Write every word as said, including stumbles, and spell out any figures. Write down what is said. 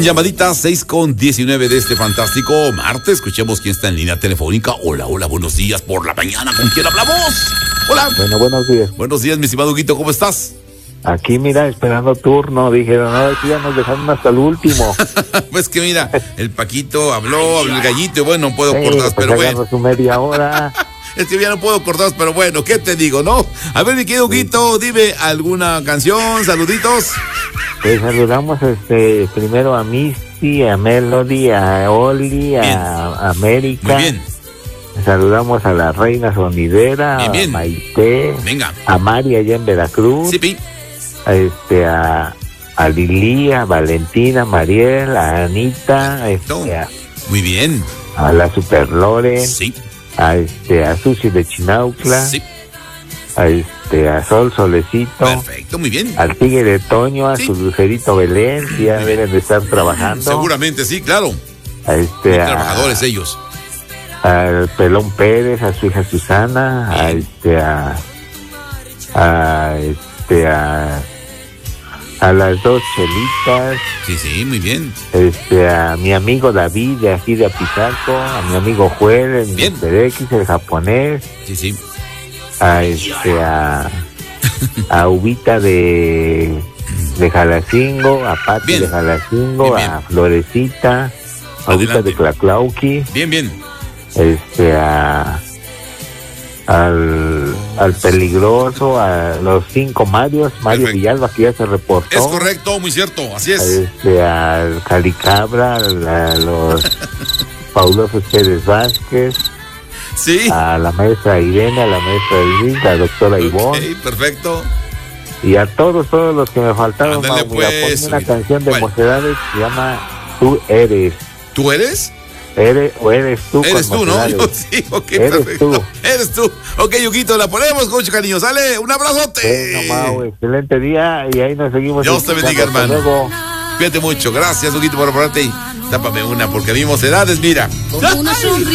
Llamadita seis con diecinueve de este fantástico martes. Escuchemos quién está en línea telefónica. Hola, hola, buenos días por la mañana. ¿Con quién hablamos? Hola. Bueno, buenos días. Buenos días, mi estimado Huguito, ¿cómo estás? Aquí, mira, esperando turno. Dijeron, no, aquí ya nos dejaron hasta el último. Pues que mira, el Paquito habló, habló el gallito y bueno, no puedo Sí, cortar, pues pero bueno. su media hora. Es que ya no puedo cortar, pero bueno, ¿qué te digo, no? A ver, mi querido Huguito, dime alguna canción, saluditos. Pues saludamos este primero a Misty, a Melody, a Oli, a, a América. Muy bien. Saludamos a la reina sonidera, Bien, bien. a Maite, Venga. a Mari allá en Veracruz, Sí, pi. a este a, a Lili, a Valentina, a Mariel, a Anita, Perfecto. este, a, Muy bien. a la Super Lore, Sí. a este a Susi de Chinautla, Sí. a este a Sol Solecito, Perfecto, muy bien. al Tigre de Toño, a Sí. su Lucerito Belén, que ya deben de estar trabajando. Seguramente, sí, claro. A este a, Trabajadores ellos. al Pelón Pérez, a su hija Susana, a Bien. este a a este a a las dos chelitas, Sí, sí, muy bien. este a mi amigo David de aquí de Apizaco, a mi amigo Juel, el Bien. mister X, el japonés, Sí, sí. a este a a Ubita de de Jalacingo, a Pati Bien. de Jalacingo, Bien, bien. a Florecita, a Ubita Adelante. de Claclauqui, Bien, bien. este a al al peligroso, a los cinco Marios, Mario Perfecto. Villalba que ya se reportó, Es correcto, muy cierto, así a es. este al Calicabra, a, a los Paulosos Pérez Vázquez, Sí. a la maestra Irene, a la maestra Edith, a la doctora Ivonne, Ok, perfecto. y a todos, todos los que me faltaron. Ándale, Mau, mira, pues, ponme una Huguito. canción de ¿Cuál? Mocedades que se llama Tú Eres. ¿Tú eres? Eres o eres tú. Eres con tú, ¿no? Mocedades. Yo sí, ok, Eres perfecto. tú. Eres tú. Ok, Huguito, la ponemos con mucho cariño. Sale, un abrazote. Bueno, Mau, excelente día y ahí nos seguimos. Dios te bendiga, escuchando. Hasta hermano. luego. Cuídate mucho. Gracias, Huguito, por ponerte. Tápame una, porque vimos edades, mira. Como una sonrisa.